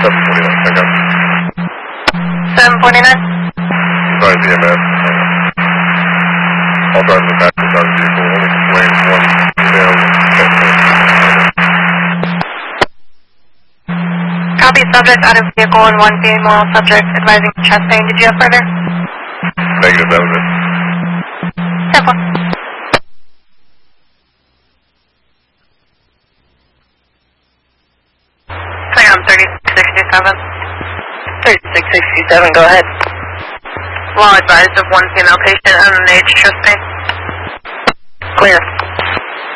check out. 749. Sorry, EMS. All drivers are back to the vehicle. Only complaints, one female. Copy, subject out of vehicle and one female subject advising chest pain. Did you have further? Negative, that was it. Simple. Clear on 3667. 3667, go ahead. Well advised of one female patient and an age chest pain. Clear.